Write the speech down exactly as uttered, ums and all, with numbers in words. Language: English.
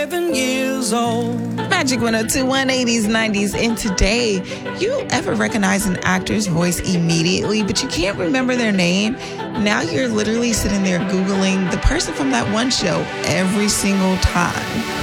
Seven years old. Magic one oh two, one eighties, nineties, and today, you ever recognize an actor's voice immediately, but you can't remember their name? Now you're literally sitting there Googling the person from that one show every single time.